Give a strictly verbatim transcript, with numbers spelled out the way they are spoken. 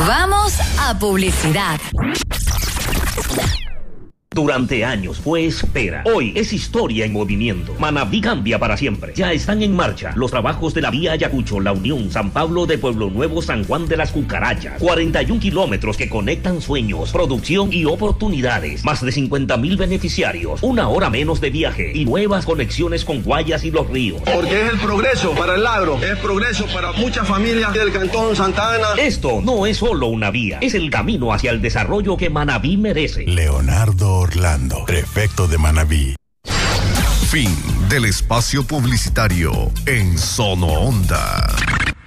Vamos a publicidad. Durante años fue espera. Hoy es historia en movimiento. Manabí cambia para siempre. Ya están en marcha los trabajos de la vía Ayacucho, La Unión, San Pablo de Pueblo Nuevo, San Juan de las Cucarachas. cuarenta y un kilómetros que conectan sueños, producción y oportunidades. Más de cincuenta mil beneficiarios. Una hora menos de viaje y nuevas conexiones con Guayas y Los Ríos. Porque es el progreso para el agro. Es progreso para muchas familias del Cantón Santa Ana. Esto no es solo una vía. Es el camino hacia el desarrollo que Manabí merece. Leonardo Orlando, prefecto de Manabí. Fin del espacio publicitario en Sono Onda.